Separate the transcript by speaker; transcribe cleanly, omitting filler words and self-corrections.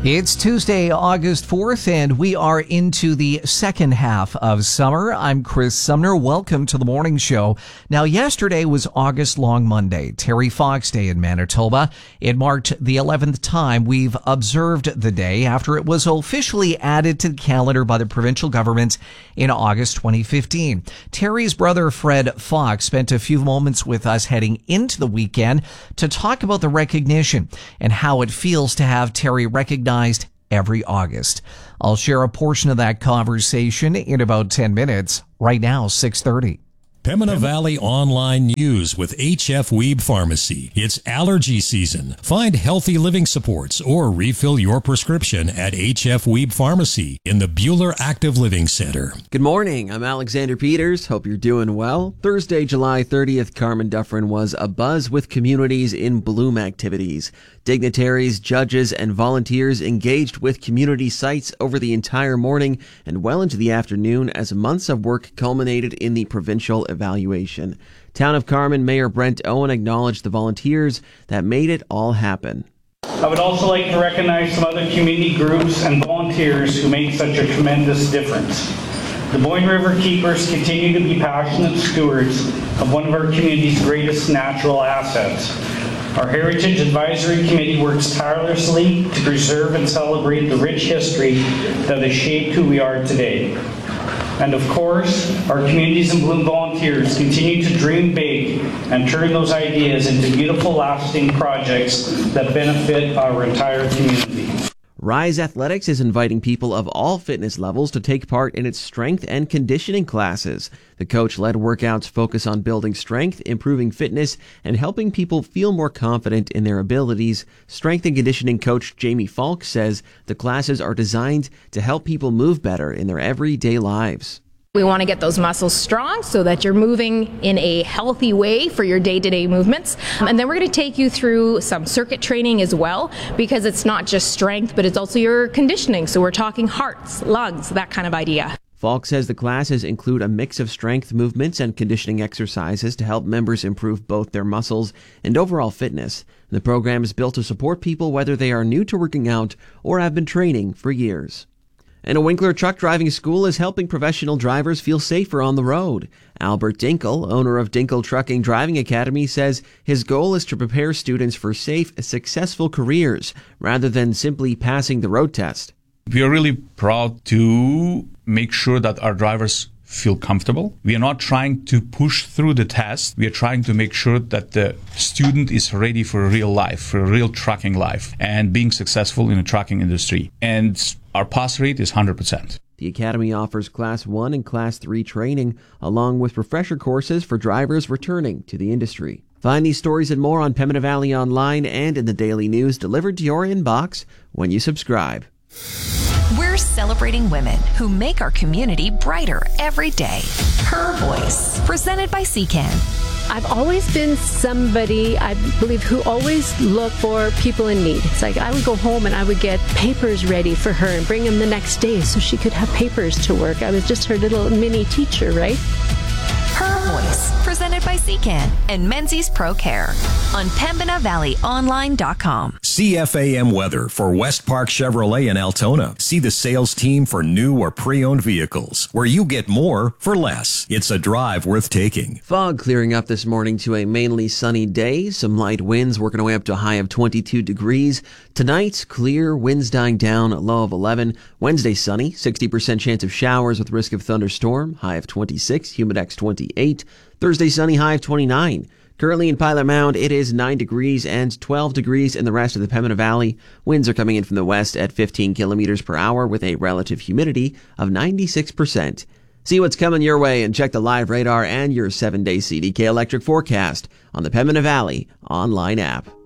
Speaker 1: It's Tuesday, August 4th, and we are into the second half of summer. I'm Chris Sumner. Welcome to the morning show. Now, yesterday was August Long Monday, Terry Fox Day in Manitoba. It marked the 11th time we've observed the day after it was officially added to the calendar by the provincial government in August 2015. Terry's brother, Fred Fox, spent a few moments with us heading into the weekend to talk about the recognition and how it feels to have Terry recognized every August. I'll share a portion of that conversation in about 10 minutes. Right now, 6:30.
Speaker 2: Pembina Valley Online News with HF Weeb Pharmacy. It's allergy season. Find healthy living supports or refill your prescription at HF Weeb Pharmacy in the Buhler Active Living Center.
Speaker 3: Good morning. I'm Alexander Peters. Hope you're doing well. Thursday, July 30th, Carmen Dufferin was abuzz with communities in bloom activities. Dignitaries, judges, and volunteers engaged with community sites over the entire morning and well into the afternoon as months of work culminated in the provincial evaluation. Town of Carmen Mayor Brent Owen acknowledged the volunteers that made it all happen.
Speaker 4: I would also like to recognize some other community groups and volunteers who make such a tremendous difference. The Boyne River Keepers continue to be passionate stewards of one of our community's greatest natural assets. Our Heritage Advisory Committee works tirelessly to preserve and celebrate the rich history that has shaped who we are today. And of course, our Communities in Bloom volunteers continue to dream big and turn those ideas into beautiful, lasting projects that benefit our entire community.
Speaker 3: Rise Athletics is inviting people of all fitness levels to take part in its strength and conditioning classes. The coach-led workouts focus on building strength, improving fitness, and helping people feel more confident in their abilities. Strength and conditioning coach Jamie Falk says the classes are designed to help people move better in their everyday lives.
Speaker 5: We want to get those muscles strong so that you're moving in a healthy way for your day-to-day movements. And then we're going to take you through some circuit training as well, because it's not just strength, but it's also your conditioning. So we're talking hearts, lungs, that kind of idea.
Speaker 3: Falk says the classes include a mix of strength movements and conditioning exercises to help members improve both their muscles and overall fitness. The program is built to support people whether they are new to working out or have been training for years. And a Winkler truck driving school is helping professional drivers feel safer on the road. Albert Dinkel, owner of Dinkel Trucking Driving Academy, says his goal is to prepare students for safe, successful careers rather than simply passing the road test.
Speaker 6: We are really proud to make sure that our drivers feel comfortable. We are not trying to push through the test. We are trying to make sure that the student is ready for a real life, for a real trucking life, and being successful in the trucking industry. And our pass rate is 100%.
Speaker 3: The Academy offers Class 1 and Class 3 training, along with refresher courses for drivers returning to the industry. Find these stories and more on Pembina Valley Online and in the Daily News delivered to your inbox when you subscribe.
Speaker 7: We're celebrating women who make our community brighter every day. Her Voice, presented by CCAN.
Speaker 8: I've always been somebody, I believe, who always looked for people in need. It's like I would go home and I would get papers ready for her and bring them the next day so she could have papers to work. I was just her little mini teacher, right?
Speaker 7: Her Voice, presented by CCAN and Menzies Pro Care on PembinaValleyOnline.com.
Speaker 2: CFAM weather for West Park Chevrolet in Altona. See the sales team for new or pre-owned vehicles, where you get more for less. It's a drive worth taking.
Speaker 3: Fog clearing up this morning to a mainly sunny day. Some light winds working our way up to a high of 22 degrees. Tonight, clear, winds dying down, a low of 11. Wednesday, sunny, 60% chance of showers with risk of thunderstorm, high of 26, humidex 28. Thursday, sunny, high of 29. Currently in Pilot Mound, it is 9 degrees and 12 degrees in the rest of the Pembina Valley. Winds are coming in from the west at 15 kilometers per hour with a relative humidity of 96%. See what's coming your way and check the live radar and your 7-day CDK electric forecast on the Pembina Valley online app.